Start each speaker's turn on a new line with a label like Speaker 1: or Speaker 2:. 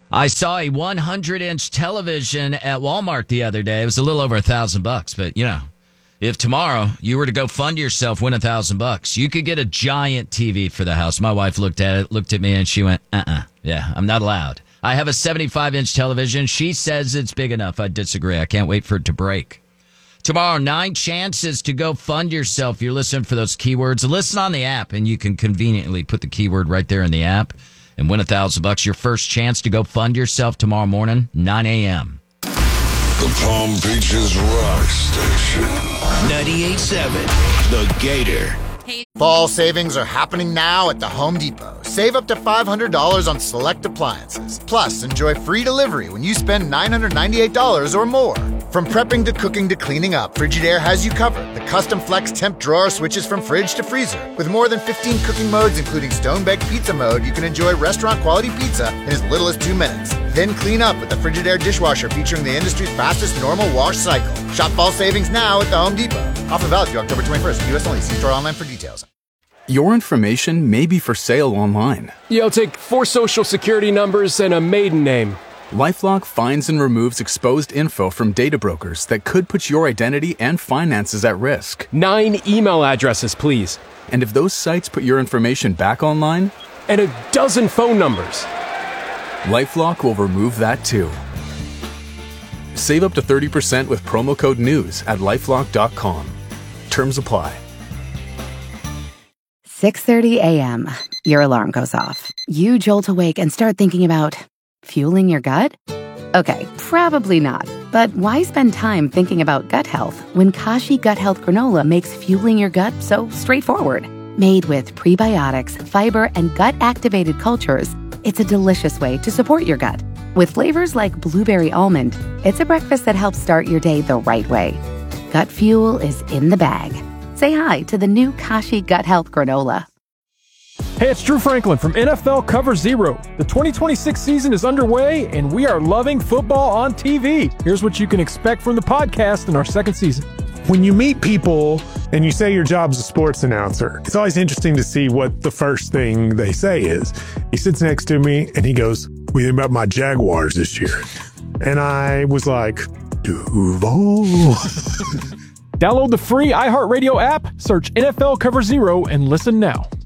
Speaker 1: I saw a 100-inch television at Walmart the other day. It was a little over $1,000, but if tomorrow you were to go fund yourself, win $1,000, you could get a giant TV for the house. My wife looked at it, looked at me, and she went, yeah, I'm not allowed. I have a 75-inch television. She says it's big enough. I disagree. I can't wait for it to break. Tomorrow, 9 chances to go fund yourself. You're listening for those keywords. Listen on the app, and you can conveniently put the keyword right there in the app and win $1,000. Your first chance to go fund yourself tomorrow morning, 9 a.m.
Speaker 2: The Palm Beaches Rock Station. 98.7, The Gator.
Speaker 3: Fall savings are happening now at the Home Depot. Save up to $500 on select appliances. Plus, enjoy free delivery when you spend $998 or more. From prepping to cooking to cleaning up, Frigidaire has you covered. The custom flex temp drawer switches from fridge to freezer. With more than 15 cooking modes, including stone-baked pizza mode, you can enjoy restaurant-quality pizza in as little as 2 minutes. Then clean up with the Frigidaire dishwasher featuring the industry's fastest normal wash cycle. Shop fall savings now at the Home Depot. Offer valid through October 21st. U.S. only. See store online for details.
Speaker 4: Your information may be for sale online.
Speaker 5: I'll take 4 social security numbers and a maiden name.
Speaker 4: LifeLock finds and removes exposed info from data brokers that could put your identity and finances at risk.
Speaker 5: 9 email addresses, please.
Speaker 4: And if those sites put your information back online?
Speaker 5: And a dozen phone numbers.
Speaker 4: LifeLock will remove that too. Save up to 30% with promo code NEWS at LifeLock.com. Terms apply.
Speaker 6: 6:30 a.m. Your alarm goes off. You jolt awake and start thinking about fueling your gut? Okay, probably not. But why spend time thinking about gut health when Kashi Gut Health Granola makes fueling your gut so straightforward? Made with prebiotics, fiber, and gut-activated cultures, it's a delicious way to support your gut. With flavors like blueberry almond, it's a breakfast that helps start your day the right way. Gut fuel is in the bag. Say hi to the new Kashi Gut Health Granola.
Speaker 5: Hey, it's Drew Franklin from NFL Cover Zero. The 2026 season is underway, and we are loving football on TV. Here's what you can expect from the podcast in our second season.
Speaker 7: When you meet people and you say your job's a sports announcer, it's always interesting to see what the first thing they say is. He sits next to me and he goes, "What do you think about my Jaguars this year?" And I was like, Duval.
Speaker 5: Download the free iHeartRadio app, search NFL Cover Zero, and listen now.